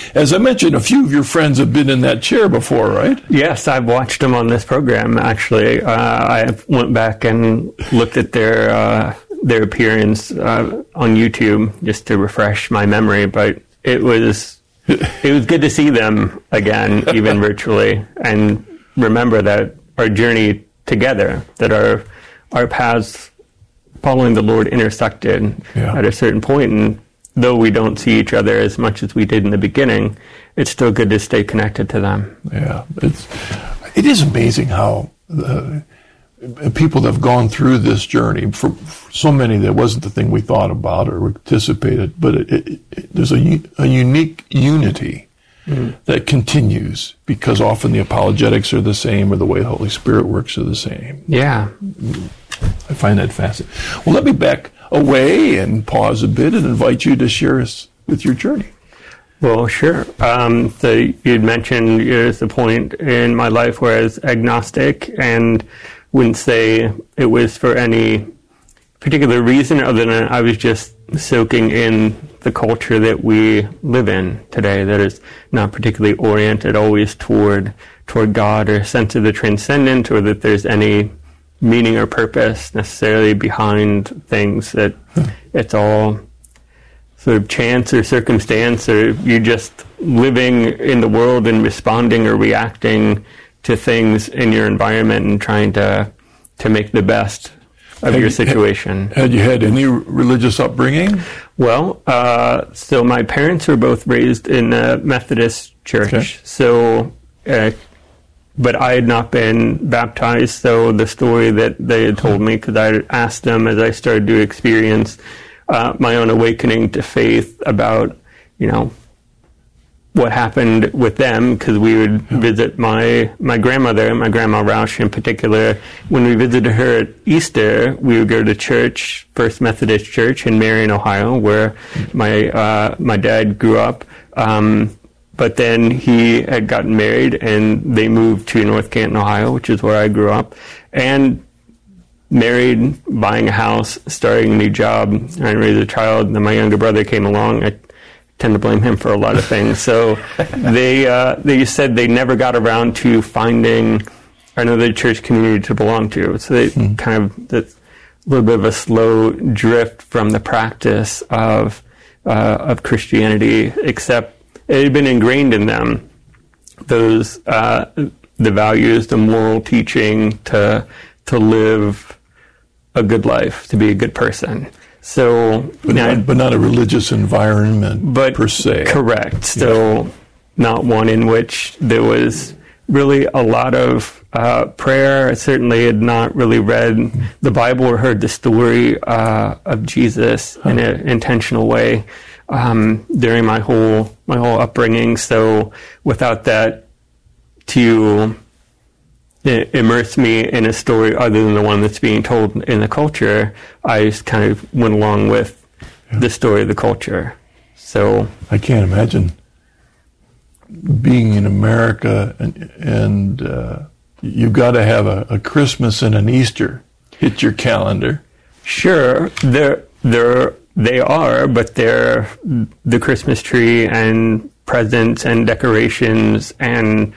as I mentioned, a few of your friends have been in that chair before, right? Yes, I've watched them on this program, actually. I went back and looked at their appearance on YouTube just to refresh my memory, but it was good to see them again, even virtually, and remember that our journey together, that our paths following the Lord intersected at a certain point, and though we don't see each other as much as we did in the beginning, it's still good to stay connected to them. Yeah, it is amazing how people that have gone through this journey, for so many that wasn't the thing we thought about or anticipated, but there's a unique unity that continues, because often the apologetics are the same, or the way the Holy Spirit works are the same. Yeah. I find that fascinating. Well, let me back away and pause a bit and invite you to share us with your journey. Well, sure. So you'd mentioned there's a point in my life where I was agnostic and wouldn't say it was for any particular reason other than I was just soaking in the culture that we live in today, that is not particularly oriented always toward God or a sense of the transcendent, or that there's any meaning or purpose necessarily behind things, that it's all sort of chance or circumstance, or you're just living in the world and responding or reacting to things in your environment and trying to make the best of your situation. Had you had any religious upbringing? Well, so my parents were both raised in a Methodist church. Okay. So, but I had not been baptized. So the story that they had told me, because I asked them as I started to experience my own awakening to faith about, what happened with them, because we would visit my grandmother, my Grandma Roush in particular. When we visited her at Easter, we would go to church, First Methodist Church in Marion, Ohio, where my dad grew up. But then he had gotten married, and they moved to North Canton, Ohio, which is where I grew up, and married, buying a house, starting a new job, and raised a child. And then my younger brother came along. I tend to blame him for a lot of things. So they said they never got around to finding another church community to belong to. So they kind of a little bit of a slow drift from the practice of Christianity, except it had been ingrained in them, those the values, the moral teaching to live a good life, to be a good person. So, but not a religious environment per se. Correct. Still not one in which there was really a lot of prayer. I certainly had not really read the Bible or heard the story of Jesus in an intentional way during my whole upbringing. So, without that to immerse me in a story other than the one that's being told in the culture, I just kind of went along with the story of the culture. So I can't imagine being in America and you've got to have a Christmas and an Easter hit your calendar. Sure, they are, but they're the Christmas tree and presents and decorations and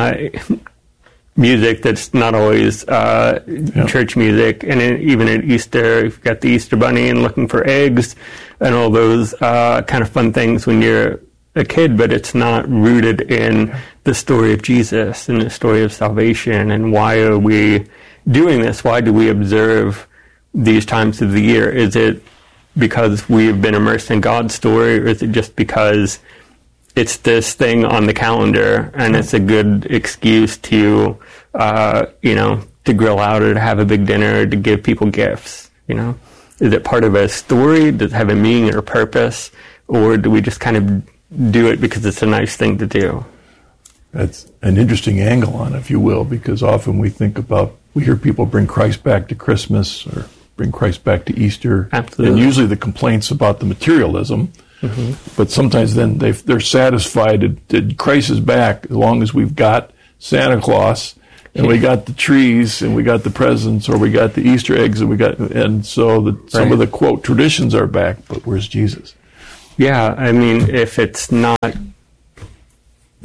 music that's not always church music. And even at Easter, you've got the Easter Bunny and looking for eggs and all those kind of fun things when you're a kid, but it's not rooted in the story of Jesus and the story of salvation. And why are we doing this? Why do we observe these times of the year? Is it because we've been immersed in God's story, or is it just because it's this thing on the calendar and it's a good excuse to, to grill out or to have a big dinner or to give people gifts, Is it part of a story? Does it have a meaning or purpose? Or do we just kind of do it because it's a nice thing to do? That's an interesting angle on it, if you will, because often we hear people bring Christ back to Christmas or bring Christ back to Easter. Absolutely. And usually the complaints about the materialism. But sometimes then they're satisfied that Christ is back as long as we've got Santa Claus and we got the trees and we got the presents or we got the Easter eggs and so some of the quote traditions are back. But where's Jesus? Yeah, I mean, if it's not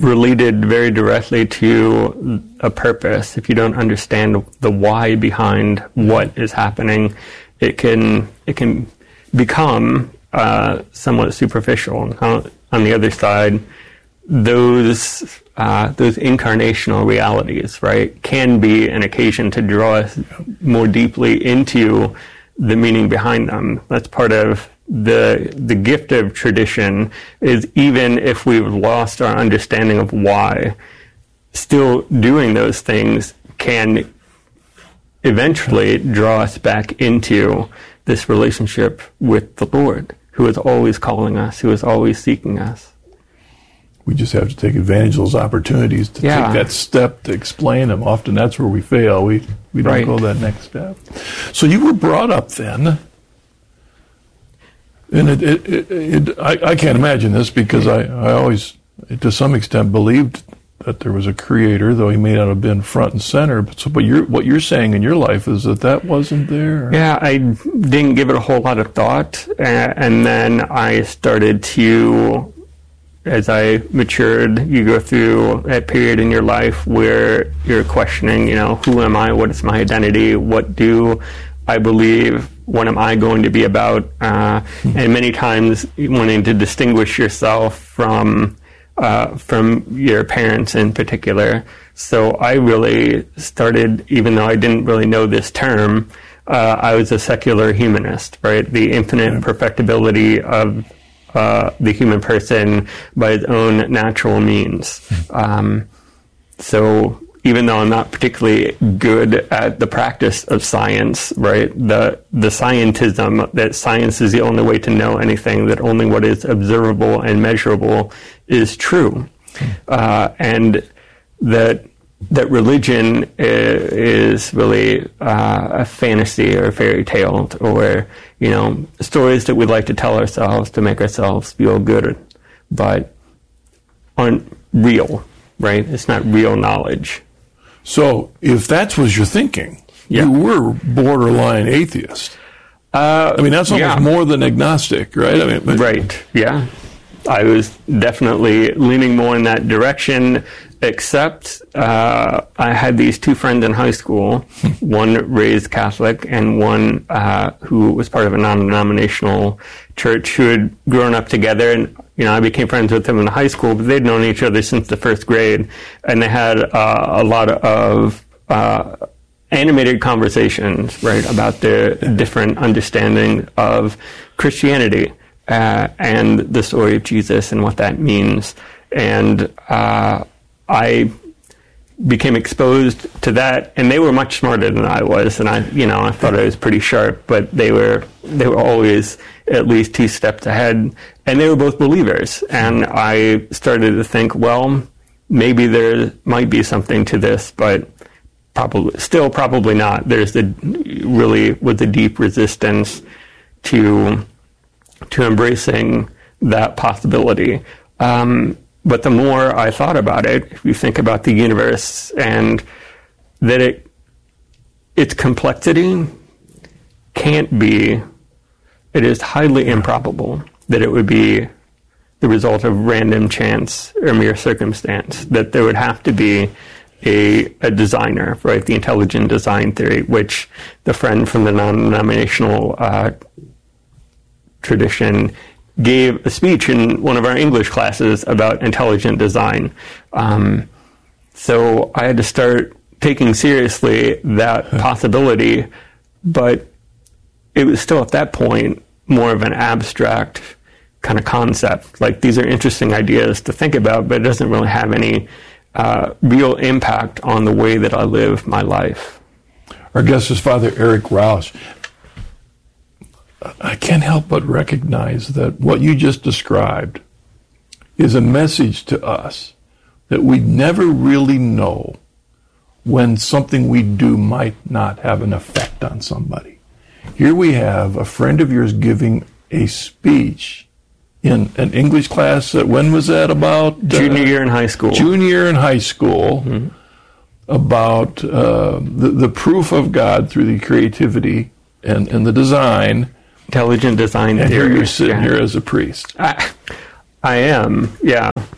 related very directly to a purpose. If you don't understand the why behind what is happening, it can become somewhat superficial. On the other side, those incarnational realities, right, can be an occasion to draw us more deeply into the meaning behind them. That's part of the gift of tradition, is even if we've lost our understanding of why, still doing those things can eventually draw us back into this relationship with the Lord, who is always calling us, who is always seeking us. We just have to take advantage of those opportunities to take that step to explain them. Often that's where we fail. We don't go that next step. So you were brought up then, and I can't imagine this, because I always, to some extent, believed that there was a creator, though he may not have been front and center. But what you're saying in your life is that wasn't there? Or? Yeah, I didn't give it a whole lot of thought. And then I started to, as I matured, you go through that period in your life where you're questioning, who am I? What is my identity? What do I believe? What am I going to be about? And many times wanting to distinguish yourself from your parents in particular. So I really started, even though I didn't really know this term, I was a secular humanist, right? The infinite perfectibility of the human person by his own natural means. So even though I'm not particularly good at the practice of science, right, the scientism that science is the only way to know anything, that only what is observable and measurable is true, and that religion is really a fantasy or a fairy tale, or stories that we'd like to tell ourselves to make ourselves feel good, but aren't real, right? It's not real knowledge. So if that was your thinking, you were borderline atheist. That's almost more than agnostic, right? Right, yeah. I was definitely leaning more in that direction, except I had these two friends in high school, one raised Catholic and one who was part of a non-denominational church, who had grown up together. And I became friends with them in high school, but they'd known each other since the first grade, and they had a lot of animated conversations, right, about their different understanding of Christianity and the story of Jesus and what that means. And I became exposed to that, and they were much smarter than I was, and I thought I was pretty sharp, but they were always at least 2 steps ahead, and they were both believers. And I started to think, well, maybe there might be something to this, but probably not. There's was a deep resistance to embracing that possibility. But the more I thought about it, if you think about the universe and that its complexity it is highly improbable that it would be the result of random chance or mere circumstance, that there would have to be a designer, right? The intelligent design theory, which the friend from the non-denominational tradition gave a speech in one of our English classes about intelligent design. So I had to start taking seriously that possibility, but it was still at that point more of an abstract kind of concept. Like, these are interesting ideas to think about, but it doesn't really have any real impact on the way that I live my life. Our guest is Father Eric Rausch. I can't help but recognize that what you just described is a message to us that we never really know when something we do might not have an effect on somebody. Here we have a friend of yours giving a speech in an English class. When was that about? Junior year in high school. Junior year in high school, about the proof of God through the creativity and the design. Intelligent design and theory. Here you're sitting here as a priest. I am, yeah.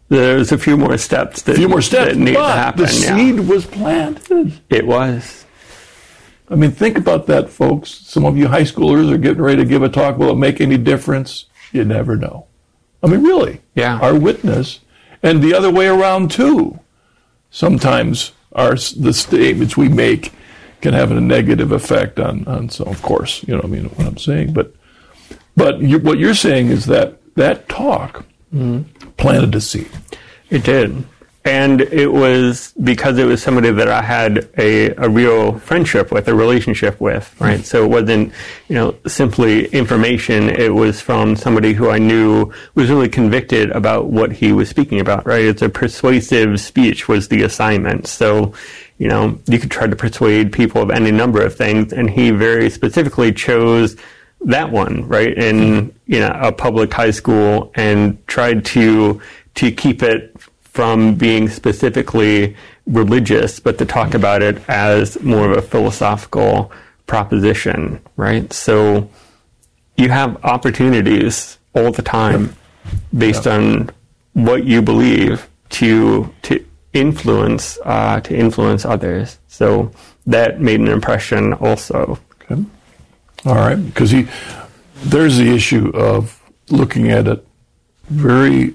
There's a few more steps that need to happen. The seed was planted. It was. I mean, think about that, folks. Some of you high schoolers are getting ready to give a talk. Will it make any difference? You never know. I mean, really. Yeah. Our witness, and the other way around too. Sometimes the statements we make can have a negative effect on some. Of course, you know what I'm saying. But what you're saying is that talk planted a seed. It did. And it was because it was somebody that I had a real friendship with, a relationship with, right? So it wasn't, simply information. It was from somebody who I knew was really convicted about what he was speaking about, right? It's a persuasive speech was the assignment. So, you could try to persuade people of any number of things, and he very specifically chose that one, right? In, a public high school, and tried to keep it from being specifically religious, but to talk about it as more of a philosophical proposition, right? So you have opportunities all the time based on what you believe to influence others. So that made an impression also. Okay. All right, because there's the issue of looking at it very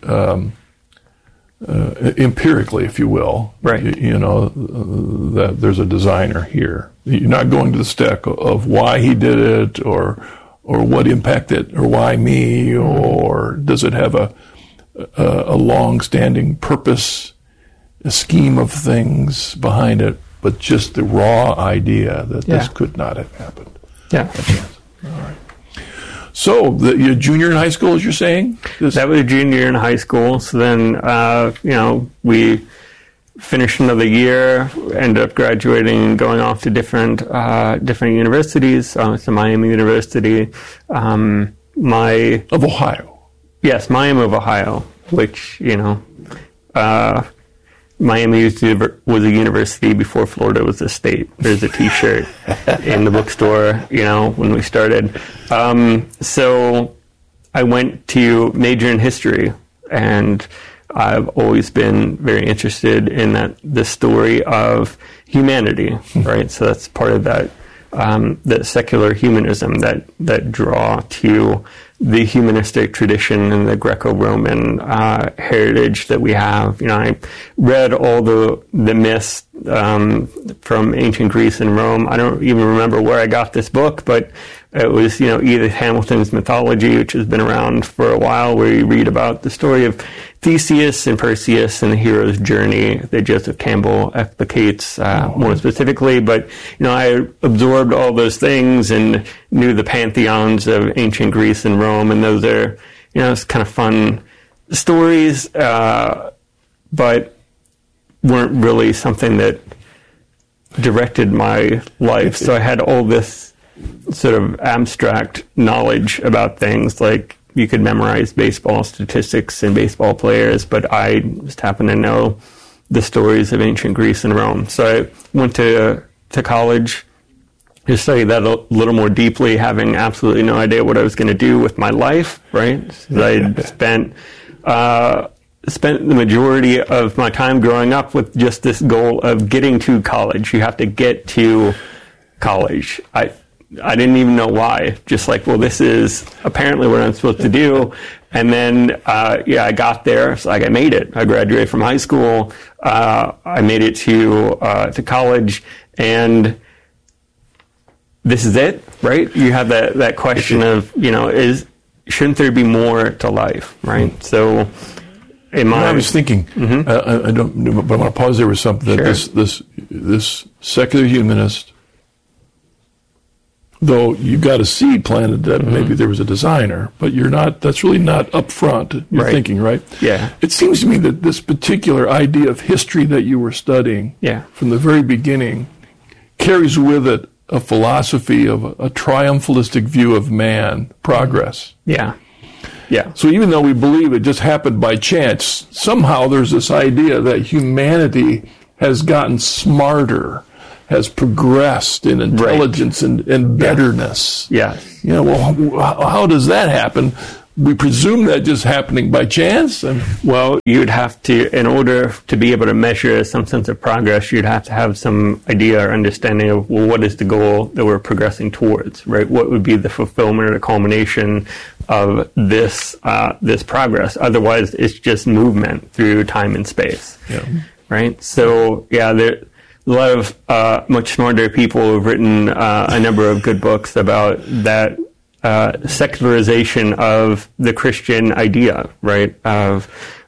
empirically, if you will, right? That there's a designer here. You're not going to the step of why he did it, or what impacted, or why me, or does it have a long-standing purpose, a scheme of things behind it, but just the raw idea that this could not have happened. Yeah. All right. So, your junior in high school, as you're saying? That was a junior in high school. So then, we finished another year, ended up graduating, going off to different universities. So Miami University. Of Ohio. Yes, Miami of Ohio, which, Miami was a university before Florida was a state. There's a T-shirt in the bookstore, when we started. So I went to major in history, and I've always been very interested in the story of humanity, right? So that's part of that secular humanism, that draw to the humanistic tradition and the Greco-Roman heritage that we have. I read all the myths from ancient Greece and Rome. I don't even remember where I got this book, but it was, Edith Hamilton's Mythology, which has been around for a while, where you read about the story of Theseus and Perseus and the hero's journey that Joseph Campbell explicates more specifically. But, I absorbed all those things and knew the pantheons of ancient Greece and Rome, and those are, it's kind of fun stories, but weren't really something that directed my life. So I had all this sort of abstract knowledge about things, like you could memorize baseball statistics and baseball players, but I just happen to know the stories of ancient Greece and Rome. So I went to college to study that a little more deeply, having absolutely no idea what I was going to do with my life, right? So I spent the majority of my time growing up with just this goal of getting to college. You have to get to college. I didn't even know why. Just like, well, this is apparently what I'm supposed to do. And then, I got there. So I made it. I graduated from high school. I made it to college, and this is it, right? You have that question of, shouldn't there be more to life, right? So, I was thinking, I don't, but I want to pause there with something that this secular humanist, though you got a seed planted that maybe there was a designer, but that's really not up front, you're thinking, right? Yeah. It seems to me that this particular idea of history that you were studying from the very beginning carries with it a philosophy of a triumphalistic view of man, progress. Yeah. Yeah. So even though we believe it just happened by chance, somehow there's this idea that humanity has gotten smarter, has progressed in intelligence and betterness. Yes. Well, how does that happen? we presume that just happening by chance. And well, you'd have to, in order to be able to measure some sense of progress, you'd have to have some idea or understanding of, well, what is the goal that we're progressing towards, right? What would be the fulfillment or the culmination of this progress? Otherwise, it's just movement through time and space, right? So, yeah, there. A lot of much smarter people have written a number of good books about that secularization of the Christian idea, right? Of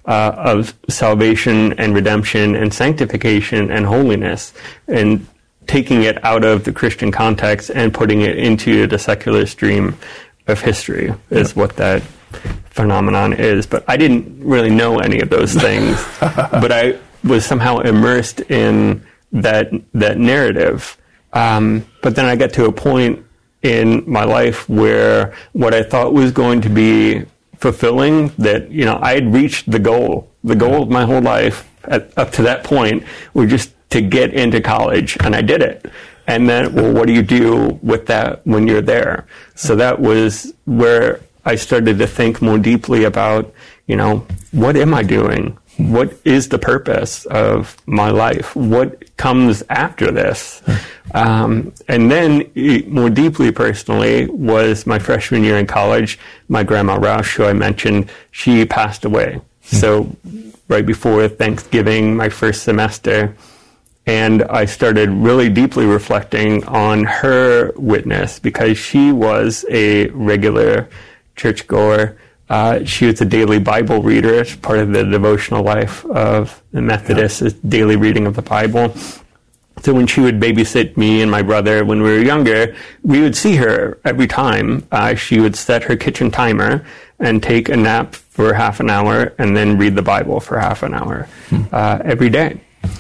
salvation and redemption and sanctification and holiness, and taking it out of the Christian context and putting it into the secular stream of history is what that phenomenon is. But I didn't really know any of those things, but I was somehow immersed in that narrative. But then I got to a point in my life where what I thought was going to be fulfilling, that, I had reached the goal. The goal of my whole life up to that point was just to get into college, and I did it. And then, well, what do you do with that when you're there? So that was where I started to think more deeply about, what am I doing? What is the purpose of my life? What comes after this? And then, more deeply personally, was my freshman year in college. My grandma Roush, who I mentioned, she passed away. So right before Thanksgiving, my first semester, and I started really deeply reflecting on her witness, because she was a regular churchgoer. She was a daily Bible reader. It's part of the devotional life of the Methodists, is daily reading of the Bible. So when she would babysit me and my brother when we were younger, we would see her every time. She would set her kitchen timer and take a nap for half an hour and then read the Bible for half an hour every day.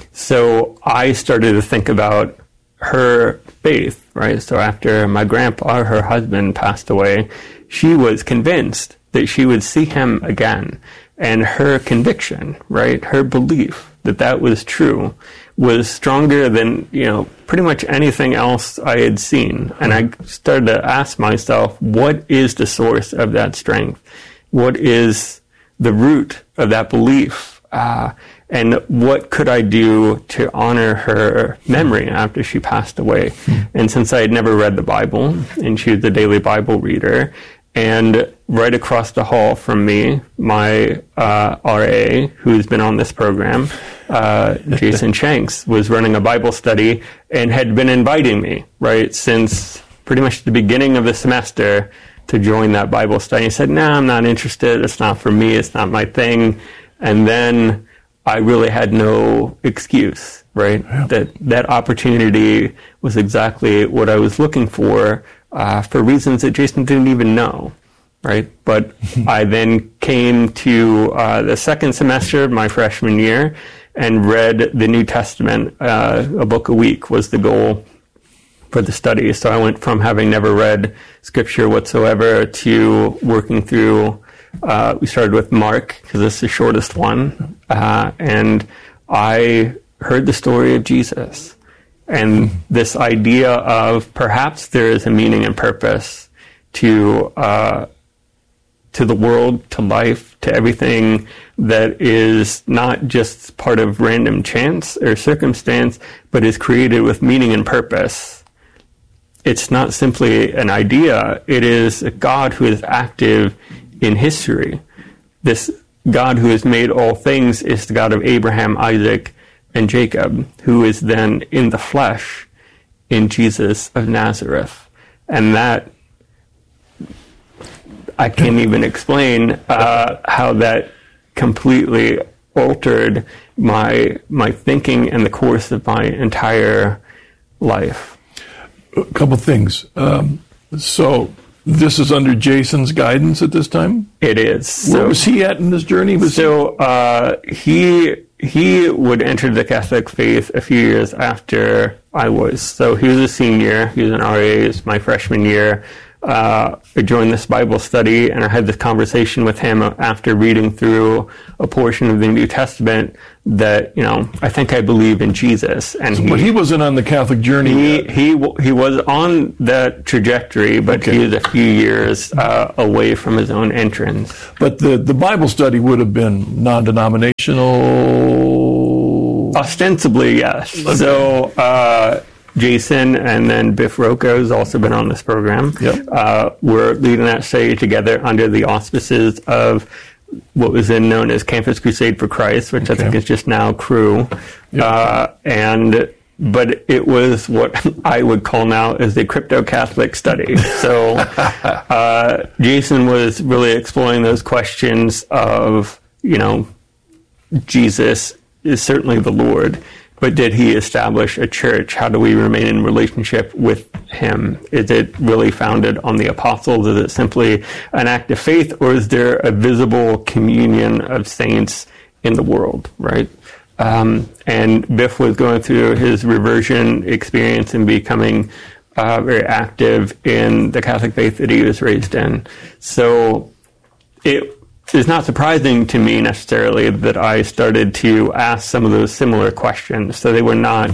So I started to think about her faith, right? So after my grandpa, her husband, passed away, she was convinced that she would see him again. And her conviction, right, her belief that that was true, was stronger than, pretty much anything else I had seen. And I started to ask myself, what is the source of that strength? What is the root of that belief? And what could I do to honor her memory after she passed away? And since I had never read the Bible, and she was a daily Bible reader, and right across the hall from me, my RA, who's been on this program, Jason Shanks, was running a Bible study and had been inviting me, right, since pretty much the beginning of the semester to join that Bible study. He said, no, I'm not interested. It's not for me. It's not my thing. And then I really had no excuse, right? Yeah. That opportunity was exactly what I was looking for reasons that Jason didn't even know, right? But I then came to the second semester of my freshman year and read the New Testament. A book a week was the goal for the study. So I went from having never read Scripture whatsoever to working through, we started with Mark, because it's the shortest one, and I heard the story of Jesus. And this idea of perhaps there is a meaning and purpose to the world, to life, to everything that is not just part of random chance or circumstance, but is created with meaning and purpose. It's not simply an idea. It is a God who is active in history. This God who has made all things is the God of Abraham, Isaac, and Jacob, who is then in the flesh in Jesus of Nazareth. And that, I can't even explain how that completely altered my thinking and the course of my entire life. A couple things. So this is under Jason's guidance at this time? It is. Where was he at in this journey? He would enter the Catholic faith a few years after I was. So he was a senior. He was an RA. It was my freshman year. I joined this Bible study, and I had this conversation with him after reading through a portion of the New Testament that, I think I believe in Jesus. And But he wasn't on the Catholic journey yet. He was on that trajectory, but he was a few years away from his own entrance. But the Bible study would have been non-denominational? Ostensibly, yes. Okay. So, Jason and then Biff Rocco has also been on this program. Yep. We're leading that study together under the auspices of what was then known as Campus Crusade for Christ, which I think is just now Cru. Yep. But it was what I would call now as the crypto-Catholic study. So Jason was really exploring those questions of, Jesus is certainly the Lord, but did he establish a church? How do we remain in relationship with him? Is it really founded on the apostles? Is it simply an act of faith, or is there a visible communion of saints in the world, right? And Biff was going through his reversion experience and becoming very active in the Catholic faith that he was raised in. So it is not surprising to me necessarily that I started to ask some of those similar questions. So they were not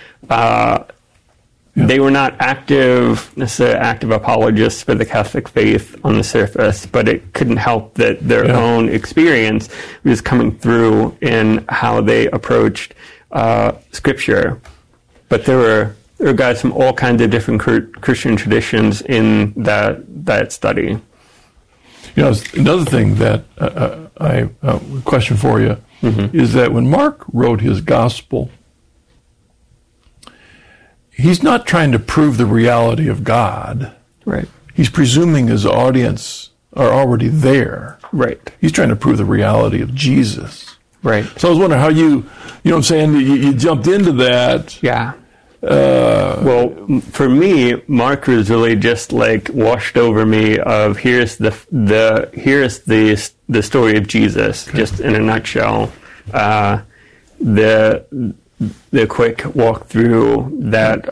necessarily active apologists for the Catholic faith on the surface, but it couldn't help that their own experience was coming through in how they approached Scripture. But there were guys from all kinds of different Christian traditions in that study. Another thing that I question for you is that when Mark wrote his gospel, he's not trying to prove the reality of God. Right. He's presuming his audience are already there. Right. He's trying to prove the reality of Jesus. Right. So I was wondering how you know what I'm saying, you jumped into that. Yeah. Well, for me, Mark was really just like washed over me of here's the story of Jesus, just in a nutshell. The quick walk through that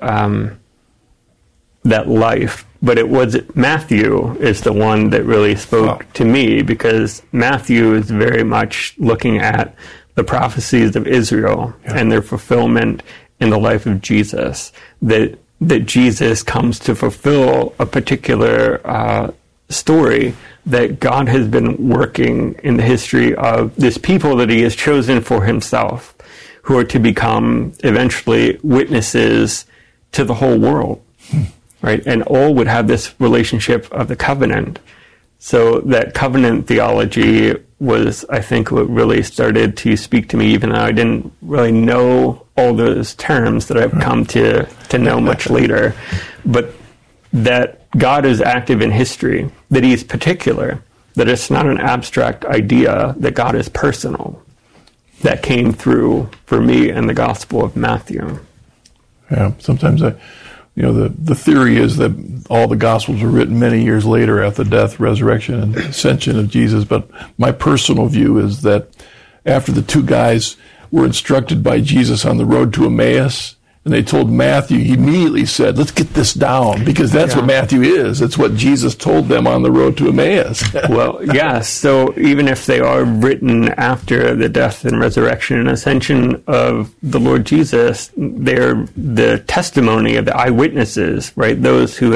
life, but it was Matthew is the one that really spoke to me, because Matthew is very much looking at the prophecies of Israel and their fulfillment in the life of Jesus, that Jesus comes to fulfill a particular story that God has been working in the history of this people that he has chosen for himself, who are to become eventually witnesses to the whole world, right? And all would have this relationship of the covenant. So that covenant theology was, I think, what really started to speak to me, even though I didn't really know all those terms that I've come to know much later. But that God is active in history, that he's particular, that it's not an abstract idea, that God is personal. That came through for me in the Gospel of Matthew. Yeah, sometimes the theory is that all the Gospels were written many years later after the death, resurrection, and ascension of Jesus. But my personal view is that after the two guys were instructed by Jesus on the road to Emmaus, and they told Matthew, he immediately said, let's get this down, because that's what Matthew is. It's what Jesus told them on the road to Emmaus. Well, yes. So even if they are written after the death and resurrection and ascension of the Lord Jesus, they're the testimony of the eyewitnesses, right? Those who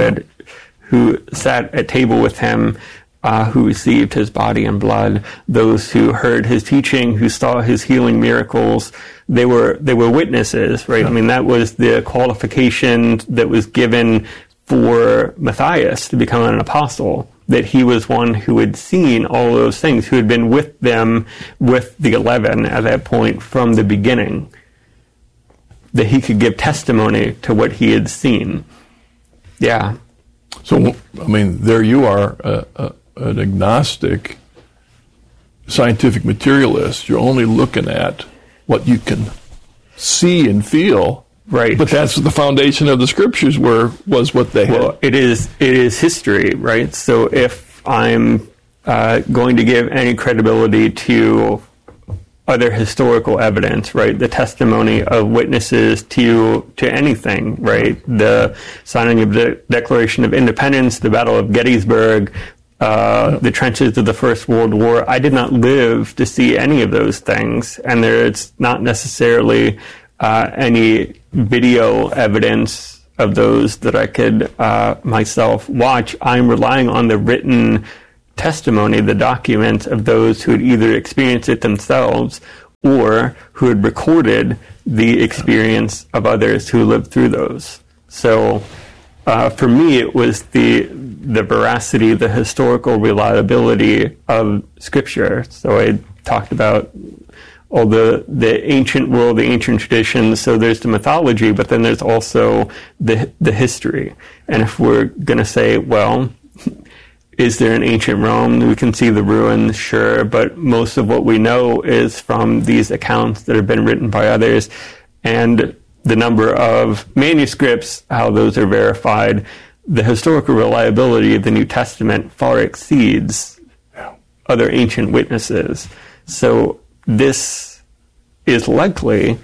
sat at table with him, who received his body and blood, those who heard his teaching, who saw his healing miracles. They were witnesses, right? I mean, that was the qualification that was given for Matthias to become an apostle, that he was one who had seen all those things, who had been with them, with the 11 at that point from the beginning, that he could give testimony to what he had seen. Yeah. So, I mean, there you are, an agnostic scientific materialist. You're only looking at what you can see and feel. Right. But that's what the foundation of the scriptures was what they had. Well, it is history, right? So if I'm going to give any credibility to other historical evidence, right? The testimony of witnesses to anything, right? The signing of the Declaration of Independence, the Battle of Gettysburg, the trenches of the First World War. I did not live to see any of those things, and there's not necessarily any video evidence of those that I could myself watch. I'm relying on the written testimony, the documents of those who had either experienced it themselves or who had recorded the experience of others who lived through those. So for me, it was the veracity, the historical reliability of Scripture. So I talked about all the ancient world, the ancient traditions. So there's the mythology, but then there's also the history. And if we're going to say, well, is there an ancient Rome? We can see the ruins, sure, but most of what we know is from these accounts that have been written by others. And the number of manuscripts, how those are verified, the historical reliability of the New Testament far exceeds other ancient witnesses. So this is likely,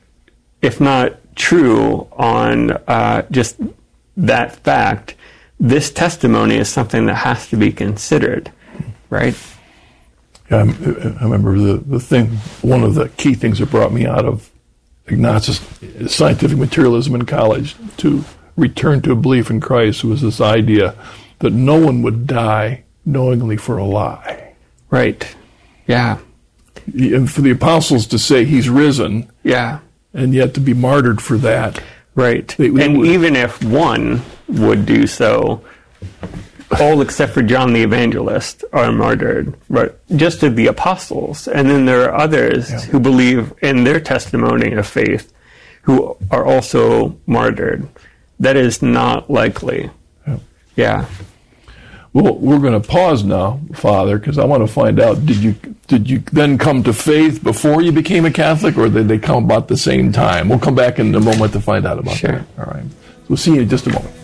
if not true on just that fact, this testimony is something that has to be considered, right? Yeah, I remember the thing, one of the key things that brought me out of Ignatius' scientific materialism in college to return to a belief in Christ was this idea that no one would die knowingly for a lie. Right. Yeah. And for the apostles to say he's risen, yeah, and yet to be martyred for that. Right. And even if one would do so, all except for John the Evangelist are martyred, right? Just of the apostles. And then there are others who believe in their testimony of faith who are also martyred. That is not likely. Yeah. Well, we're going to pause now, Father, because I want to find out, did you then come to faith before you became a Catholic, or did they come about the same time? We'll come back in a moment to find out about that. All right. We'll see you in just a moment.